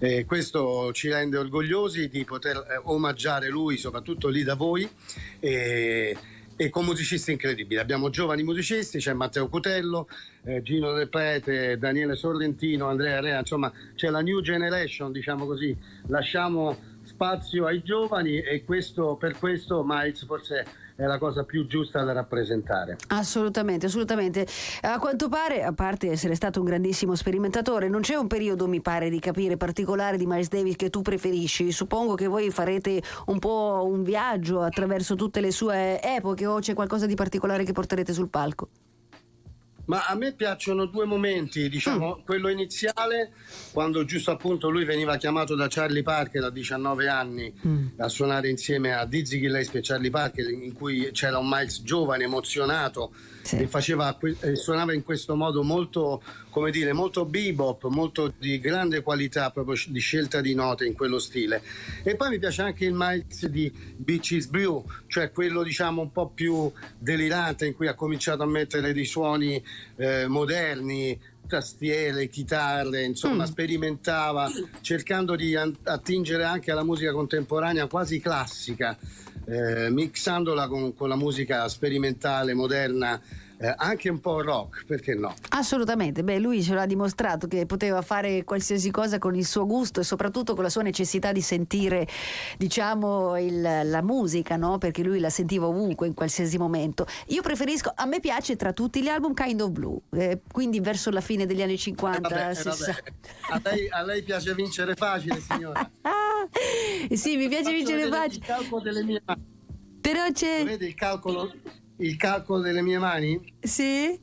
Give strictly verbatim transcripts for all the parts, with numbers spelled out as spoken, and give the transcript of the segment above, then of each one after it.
E questo ci rende orgogliosi di poter eh, omaggiare lui, soprattutto lì da voi, e, e con musicisti incredibili. Abbiamo giovani musicisti, c'è Matteo Cutello, eh, Gino Del Prete, Daniele Sorrentino, Andrea Rea, insomma c'è la new generation, diciamo così. Lasciamo spazio ai giovani e questo, per questo Miles forse è la cosa più giusta da rappresentare. Assolutamente, assolutamente. A quanto pare, a parte essere stato un grandissimo sperimentatore, non c'è un periodo, mi pare di capire, particolare di Miles Davis che tu preferisci. Suppongo che voi farete un po' un viaggio attraverso tutte le sue epoche, o c'è qualcosa di particolare che porterete sul palco? Ma a me piacciono due momenti, diciamo, mm. quello iniziale, quando giusto appunto lui veniva chiamato da Charlie Parker a diciannove anni mm. a suonare insieme a Dizzy Gillespie e Charlie Parker, in cui c'era un Miles giovane, emozionato, sì. e faceva, e suonava in questo modo molto, come dire, molto bebop, molto di grande qualità proprio di scelta di note in quello stile. E poi mi piace anche il Miles di Beaches Brew, cioè quello diciamo un po' più delirante, in cui ha cominciato a mettere dei suoni Eh, moderni, tastiere, chitarre, insomma mm. sperimentava cercando di attingere anche alla musica contemporanea quasi classica, eh, mixandola con, con la musica sperimentale, moderna, eh, anche un po' rock, perché no? Assolutamente, beh, lui ce l'ha dimostrato che poteva fare qualsiasi cosa con il suo gusto e soprattutto con la sua necessità di sentire, diciamo, il, la musica, no? Perché lui la sentiva ovunque, in qualsiasi momento. Io preferisco, a me piace tra tutti gli album Kind of Blue, eh, quindi verso la fine degli anni cinquanta, eh vabbè, sessanta. Eh vabbè. A, lei, a lei piace vincere facile, signora. Ah, sì, mi piace Faccio vincere facile. Il calcolo delle mie mani. Però c'è... Vedi il calcolo, il calcolo delle mie mani? Sì.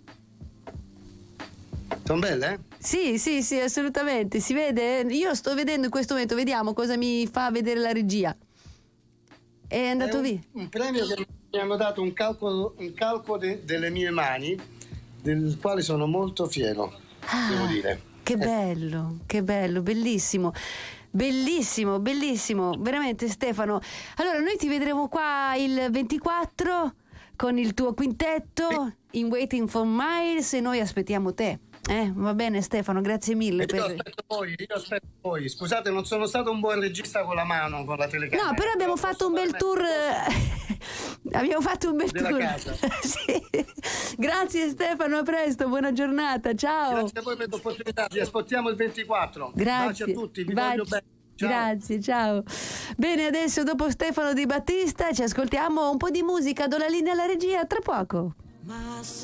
Sono belle, eh? Sì, sì, sì, assolutamente. Si vede? Io sto vedendo in questo momento, vediamo cosa mi fa vedere la regia. È andato è un, via. Un premio che mi hanno dato, un calcolo, un calcolo de, delle mie mani, del quale sono molto fiero, ah, devo dire. Che bello, eh. che bello, bellissimo. Bellissimo, bellissimo, veramente Stefano. Allora noi ti vedremo qua il ventiquattro con il tuo quintetto in Waiting for Miles e noi aspettiamo te. Eh, va bene Stefano, grazie mille. Io per... aspetto voi, io aspetto voi. Scusate, non sono stato un buon regista con la mano, con la telecamera. No, però abbiamo fatto un bel tour. Abbiamo fatto un bel della tour. Casa. Sì. Grazie Stefano, a presto, buona giornata, ciao. Grazie a voi per l'opportunità, vi aspettiamo il ventiquattro. Grazie. Baci a tutti, vi Baci. voglio bene. Ciao. Grazie, ciao. Bene, adesso dopo Stefano Di Battista ci ascoltiamo un po' di musica, do la linea alla regia tra poco.